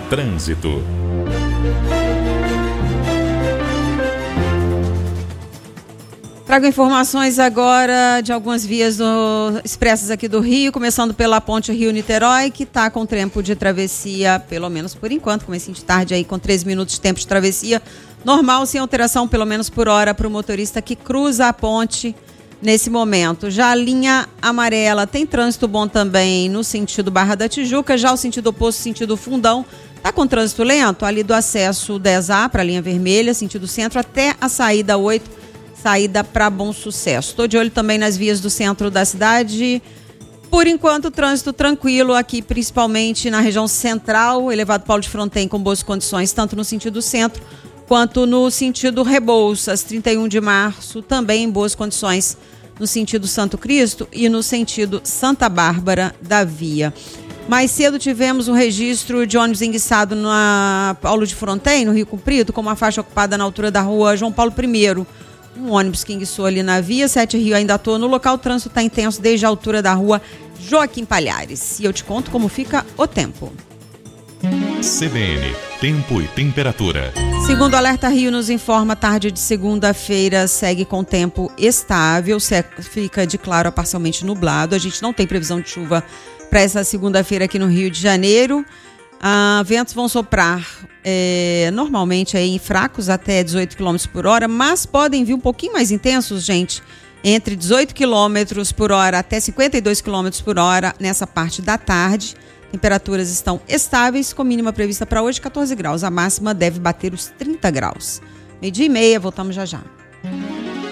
Trânsito. Trago informações agora de algumas vias expressas aqui do Rio, começando pela ponte Rio-Niterói, que está com tempo de travessia, pelo menos por enquanto, comecinho de tarde aí com 13 minutos de tempo de travessia, normal, sem alteração, pelo menos por hora, para o motorista que cruza a ponte nesse momento. Já a linha amarela tem trânsito bom também no sentido Barra da Tijuca, já o sentido oposto, sentido Fundão, está com trânsito lento, ali do acesso 10A para a linha vermelha, sentido centro, até a saída 8, saída para Bom Sucesso. Estou de olho também nas vias do centro da cidade. Por enquanto, trânsito tranquilo aqui, principalmente na região central, elevado Paulo de Fronten com boas condições, tanto no sentido centro quanto no sentido Rebouças, 31 de março, também em boas condições no sentido Santo Cristo e no sentido Santa Bárbara da Via. Mais cedo tivemos um registro de ônibus enguiçado na Paulo de Fronten, no Rio Comprido, com uma faixa ocupada na altura da rua João Paulo I. Um ônibus que enguiçou ali na via, 7 Rio ainda atua no local, o trânsito está intenso desde a altura da rua Joaquim Palhares. E eu te conto como fica o tempo. CBN, tempo e temperatura. Segundo o Alerta Rio nos informa, tarde de segunda-feira segue com tempo estável, fica de claro a parcialmente nublado. A gente não tem previsão de chuva para essa segunda-feira aqui no Rio de Janeiro. Ventos vão soprar normalmente aí fracos até 18 km por hora, mas podem vir um pouquinho mais intensos, gente, entre 18 km por hora até 52 km por hora nessa parte da tarde. Temperaturas estão estáveis, com mínima prevista para hoje 14 graus. A máxima deve bater os 30 graus. 12:30, voltamos já já.